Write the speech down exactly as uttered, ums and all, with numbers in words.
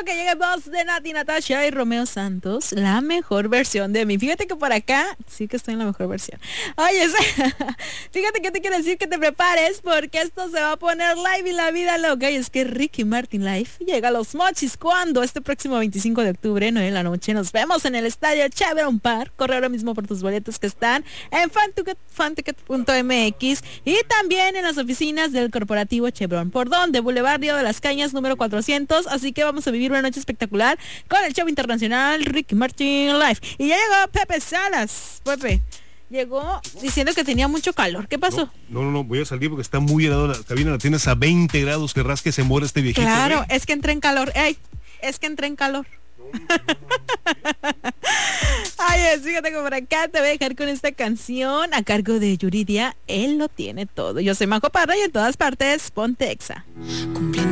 que llegue voz de Nati Natasha y Romeo Santos, la mejor versión de mí. Fíjate que por acá sí que estoy en la mejor versión. Oye, fíjate que te quiero decir que te prepares porque esto se va a poner live y la vida loca. Y es que Ricky Martin Live llega a Los Mochis cuando este próximo veinticinco de octubre, nueve de la noche. Nos vemos en el estadio Chevron Park. Corre ahora mismo por tus boletos que están en fanticket punto m x y también en las oficinas del corporativo Chevron. ¿Por dónde? Boulevard Río de las Cañas número cuatrocientos. Así que vamos a vivir una noche espectacular con el show internacional Ricky Martin Live. Y ya llegó Pepe Salas. Pepe llegó diciendo que tenía mucho calor. ¿Qué pasó? No, no, no, voy a salir porque está muy helado la cabina. La tienes a veinte grados, que rasque se muere este viejito. Claro, ¿eh? es que entré en calor. Ey, es que entré en calor. Ay, es, fíjate que por acá te voy a dejar con esta canción a cargo de Yuridia. Él lo tiene todo. Yo soy Majo Parra y en todas partes ponte Exa. Cumpliendo